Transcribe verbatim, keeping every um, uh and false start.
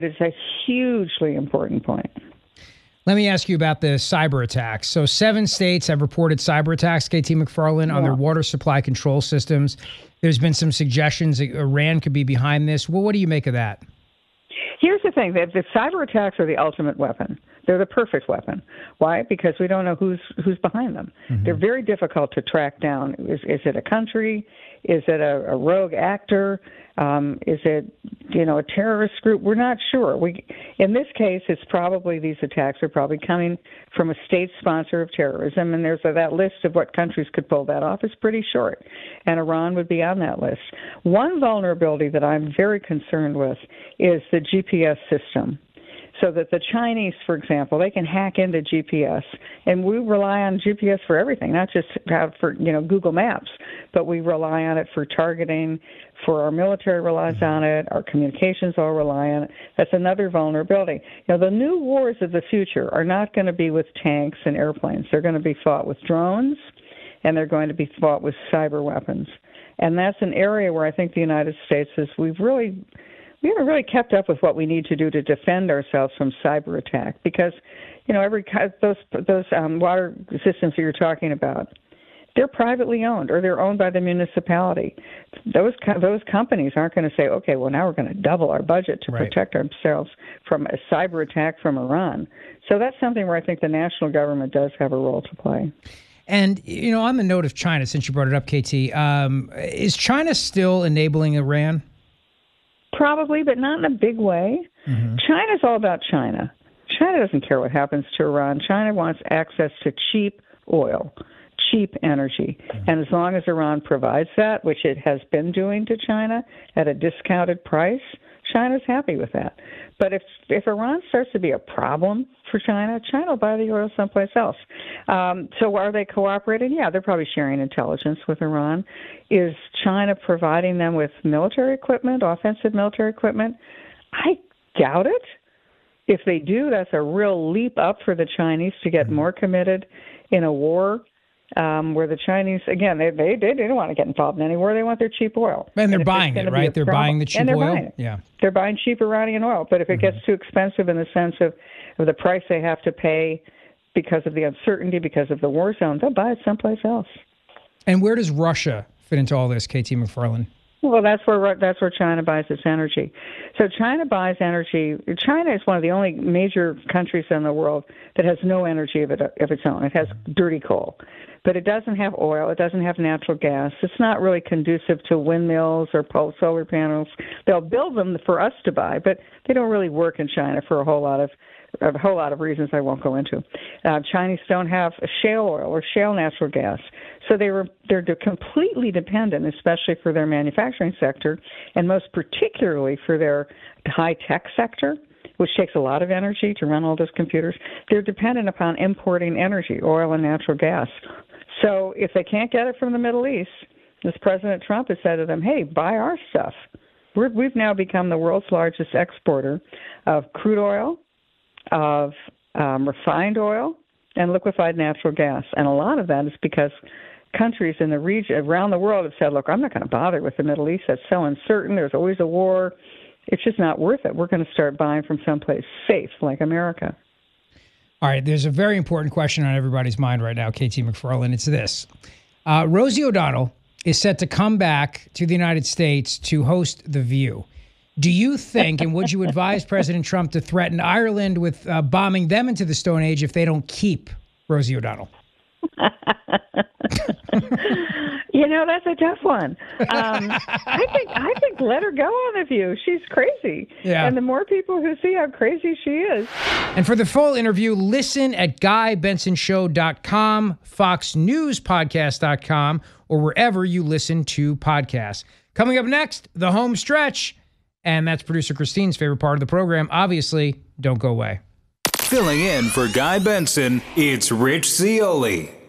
It's a hugely important point. Let me ask you about the cyber attacks. So seven states have reported cyber attacks, K T McFarland, yeah. on their water supply control systems. There's been some suggestions that Iran could be behind this. Well, what do you make of that? Here's the thing. The, the cyber attacks are the ultimate weapon. They're the perfect weapon. Why? Because we don't know who's who's behind them. Mm-hmm. They're very difficult to track down. Is, is it a country? Is it a, a rogue actor? Um, is it, you know, a terrorist group? We're not sure. We, in this case, it's probably these attacks are probably coming from a state sponsor of terrorism, and there's a, that list of what countries could pull that off is pretty short, and Iran would be on that list. One vulnerability that I'm very concerned with is the G P S system. So that the Chinese, for example, they can hack into G P S, and we rely on G P S for everything, not just for, you know, Google Maps, but we rely on it for targeting, for our military relies on it, our communications all rely on it. That's another vulnerability. You know, the new wars of the future are not going to be with tanks and airplanes. They're going to be fought with drones, and they're going to be fought with cyber weapons. And that's an area where I think the United States is, we've really... we haven't really kept up with what we need to do to defend ourselves from cyber attack because, you know, every those those um, water systems that you're talking about, they're privately owned or they're owned by the municipality. Those those companies aren't going to say, okay, well, now we're going to double our budget to right. protect ourselves from a cyber attack from Iran. So that's something where I think the national government does have a role to play. And, you know, on the note of China, since you brought it up, K T, um, is China still enabling Iran? Probably, but not in a big way. Mm-hmm. China's all about China. China doesn't care what happens to Iran. China wants access to cheap oil, cheap energy. Mm-hmm. And as long as Iran provides that, which it has been doing to China at a discounted price, China's happy with that. But if if Iran starts to be a problem for China, China will buy the oil someplace else. Um, so are they cooperating? Yeah, they're probably sharing intelligence with Iran. Is China providing them with military equipment, offensive military equipment? I doubt it. If they do, that's a real leap up for the Chinese to get more committed in a war um, where the Chinese, again, they, they they don't want to get involved in any war. They want their cheap oil. And they're and buying it, right? They're problem, buying the cheap and they're oil? Buying it. Yeah. They're buying cheap Iranian oil. But if it mm-hmm. gets too expensive in the sense of, of the price they have to pay because of the uncertainty, because of the war zone, they'll buy it someplace else. And where does Russia fit into all this, K T McFarland? Well, that's where that's where China buys its energy. So China buys energy. China is one of the only major countries in the world that has no energy of, it, of its own. It has dirty coal, but it doesn't have oil. It doesn't have natural gas. It's not really conducive to windmills or solar panels. They'll build them for us to buy, but they don't really work in China for a whole lot of a whole lot of reasons I won't go into. Uh, Chinese don't have shale oil or shale natural gas. So they were, they're completely dependent, especially for their manufacturing sector, and most particularly for their high-tech sector, which takes a lot of energy to run all those computers. They're dependent upon importing energy, oil and natural gas. So if they can't get it from the Middle East, as President Trump has said to them, hey, buy our stuff. We're, we've now become the world's largest exporter of crude oil, of um, refined oil, and liquefied natural gas. And a lot of that is because countries in the region around the world have said, look, I'm not going to bother with the Middle East. That's so uncertain. There's always a war. It's just not worth it. We're going to start buying from someplace safe like America. All right. There's a very important question on everybody's mind right now, K T McFarland. It's this. Uh, Rosie O'Donnell is set to come back to the United States to host The View. Do you think, and would you advise President Trump to threaten Ireland with uh, bombing them into the Stone Age if they don't keep Rosie O'Donnell? You know, that's a tough one. Um, I think I think let her go on The View. She's crazy. Yeah. And the more people who see how crazy she is. And for the full interview, listen at guy benson show dot com, fox news podcast dot com, or wherever you listen to podcasts. Coming up next, the home stretch. And that's producer Christine's favorite part of the program. Obviously, don't go away. Filling in for Guy Benson, it's Rich Zeoli.